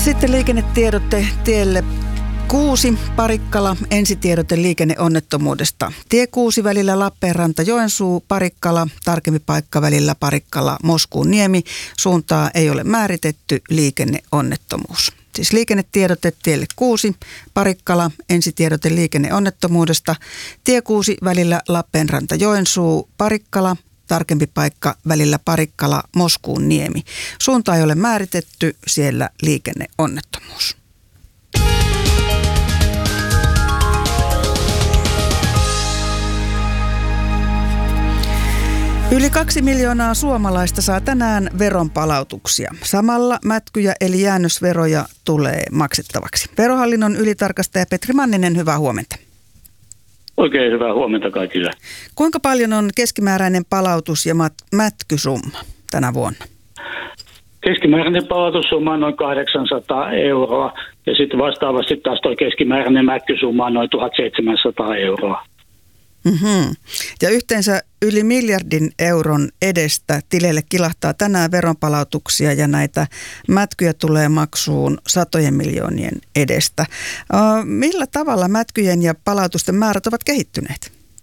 Sitten liikennetiedotte tielle 6 Parikkala, ensitiedote liikenneonnettomuudesta. Tie 6 välillä Lappeenranta-Joensuu, Parikkala, tarkempi paikka välillä Parikkala-Moskuuniemi. Suuntaa ei ole määritetty, liikenneonnettomuus. Siis liikennetiedote tielle 6 Parikkala, ensitiedote liikenneonnettomuudesta. Tie 6 välillä Lappeenranta-Joensuu, Parikkala, tarkempi paikka välillä Parikkala-Moskuuniemi. Suunta ei ole määritetty, siellä liikenneonnettomuus. Yli 2 miljoonaa suomalaista saa tänään veronpalautuksia. Samalla mätkyjä eli jäännösveroja tulee maksettavaksi. Verohallinnon ylitarkastaja Petri Manninen, hyvää huomenta. Oikein hyvää huomenta kaikille. Kuinka paljon on keskimääräinen palautus ja mätkysumma tänä vuonna? Keskimääräinen palautussumma on noin 800 euroa ja sitten vastaavasti taas tuo keskimääräinen mätkysumma on noin 1700 euroa. Mm-hmm. Ja yhteensä yli miljardin euron edestä tileille kilahtaa tänään veronpalautuksia ja näitä mätkyjä tulee maksuun satojen miljoonien edestä. Millä tavalla mätkyjen ja palautusten määrät ovat kehittyneet?